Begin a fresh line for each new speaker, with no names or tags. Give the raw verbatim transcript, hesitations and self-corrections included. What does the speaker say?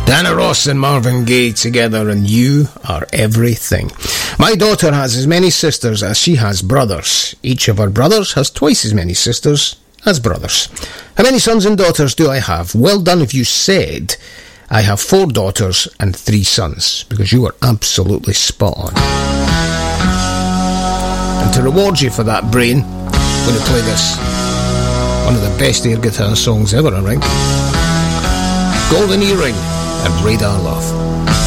Diana Ross and Marvin Gaye together, and You Are Everything. My daughter has as many sisters as she has brothers. Each of her brothers has twice as many sisters as brothers. How many sons and daughters do I have? Well done if you said I have four daughters and three sons, because you are absolutely spot on. And to reward you for that, brain, I'm going to play this. One of the best air guitar songs ever, I think. Golden Earring and Radar Love.